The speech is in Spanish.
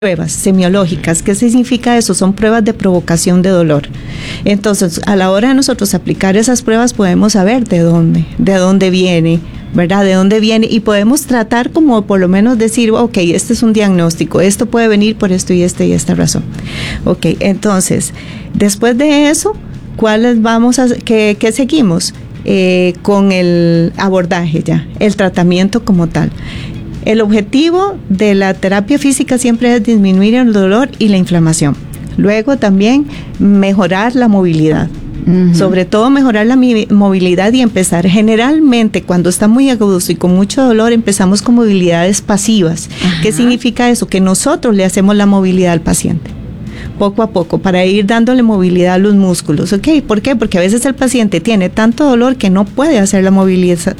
pruebas semiológicas. ¿Qué significa eso? Son pruebas de provocación de dolor. Entonces, a la hora de nosotros aplicar esas pruebas, podemos saber de dónde viene, ¿verdad? De dónde viene, y podemos tratar como por lo menos decir, ok, este es un diagnóstico, esto puede venir por esto y esta razón. Ok, entonces, después de eso, ¿qué seguimos? Con el abordaje ya, el tratamiento como tal. El objetivo de la terapia física siempre es disminuir el dolor y la inflamación. Luego también mejorar la movilidad. Uh-huh. Sobre todo mejorar la movilidad y empezar. Generalmente cuando está muy agudo y con mucho dolor empezamos con movilidades pasivas. Uh-huh. ¿Qué significa eso? Que nosotros le hacemos la movilidad al paciente. Poco a poco, para ir dándole movilidad a los músculos, ¿ok? ¿Por qué? Porque a veces el paciente tiene tanto dolor que no puede hacer la movilidad